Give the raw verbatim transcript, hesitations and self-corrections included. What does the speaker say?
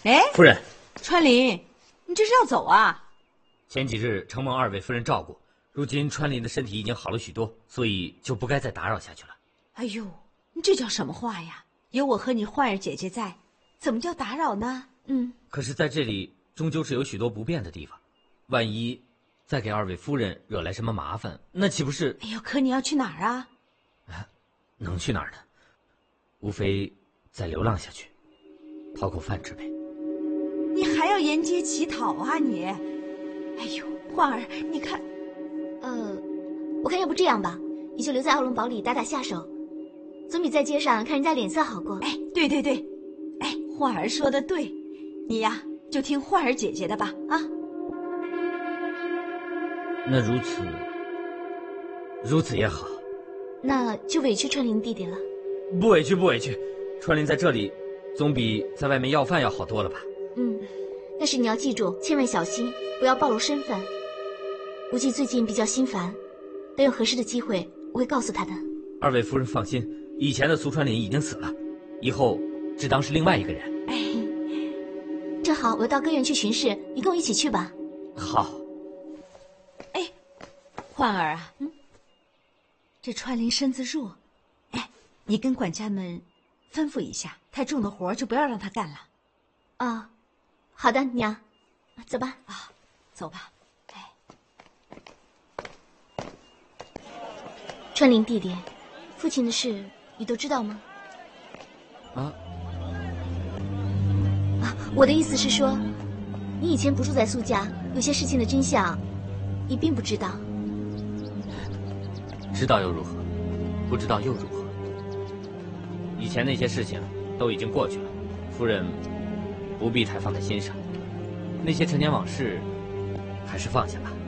哎， 夫人， 川林，你这是要走啊？ 前几日承蒙二位夫人照顾，如今川林的身体已经好了许多，所以就不该再打扰下去了。 哎呦，你这叫什么话呀？有我和你焕儿姐姐在，怎么叫打扰呢？嗯， 可是在这里终究是有许多不便的地方，万一再给二位夫人惹来什么麻烦，那岂不是…… 哎呦，可你要去哪儿啊？ 能去哪儿呢？无非再流浪下去，讨口饭吃呗。 你还要沿街乞讨啊你？哎呦，焕儿，你看， 呃，我看要不这样吧，你就留在奥龙堡里打打下手，总比在街上看人家脸色好过。 哎，对对对，哎，焕儿说的对，你呀就听焕儿姐姐的吧，啊。 那如此，如此也好。 那就委屈川林弟弟了。 不委屈，不委屈，川林在这里，总比在外面要饭要好多了吧？ 嗯，但是你要记住，千万小心，不要暴露身份。无忌最近比较心烦，等有合适的机会，我会告诉他的。 二位夫人放心，以前的苏川林已经死了，以后只当是另外一个人。 哎，正好我要到歌院去巡视，你跟我一起去吧。 好。 哎，焕儿啊，嗯，这川林身子弱，哎，你跟管家们吩咐一下，太重的活就不要让他干了。 哦，好的，娘，走吧。 啊，走吧。哎， 川林弟弟，父亲的事你都知道吗？ 啊啊，我的意思是说，你以前不住在苏家，有些事情的真相，你并不知道。 知道又如何？不知道又如何？以前那些事情都已经过去了，夫人不必太放在心上。那些陈年往事，还是放下吧。